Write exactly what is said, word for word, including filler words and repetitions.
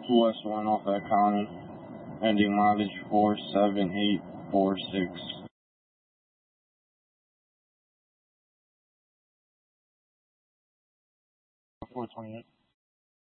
West one off that county, ending mileage four seven eight four six. four twenty-eight.